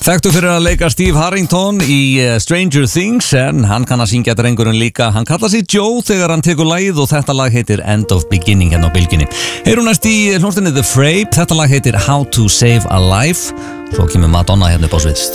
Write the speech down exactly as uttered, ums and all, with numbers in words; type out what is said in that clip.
Þekktu fyrir að leika Steve Harrington í Stranger Things, en hann kann að syngja drengurinn líka. Hann kallar sig Joe þegar hann tekur lagið og þetta lag heitir End of Beginning hérna á bylgjunni. Heyrum næst í hljómsveitinni The Frape, þetta lag heitir How to Save a Life. Svo kemur Madonna hérna upp á svið.